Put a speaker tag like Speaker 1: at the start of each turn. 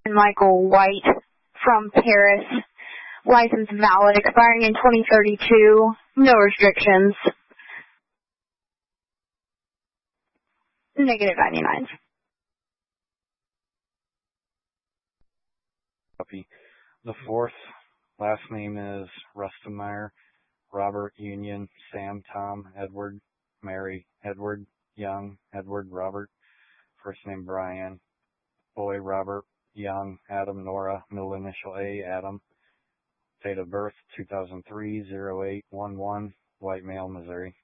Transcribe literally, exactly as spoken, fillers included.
Speaker 1: Michael White from Paris. License valid, expiring in twenty thirty-two. No restrictions. Negative ninety-nine.
Speaker 2: Copy. The fourth last name is Rustenmeyer, Robert Union, Sam, Tom, Edward, Mary, Edward, Young, Edward, Robert, first name Brian, boy Robert, Young, Adam, Nora, middle initial A, Adam, date of birth two thousand three, oh eight one one, white male, Missouri.